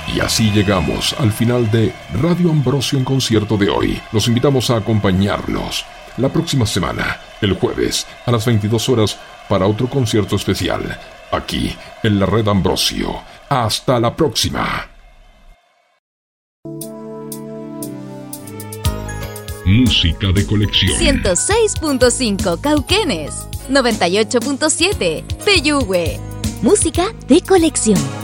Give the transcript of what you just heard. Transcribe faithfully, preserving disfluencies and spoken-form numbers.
Y así llegamos al final de Radio Ambrosio en concierto de hoy. Los invitamos a acompañarnos la próxima semana, el jueves, a las veintidós horas, para otro concierto especial, aquí en la Red Ambrosio. ¡Hasta la próxima! Música de colección. ciento seis punto cinco Cauquenes, noventa y ocho punto siete Peyúgue. Música de colección.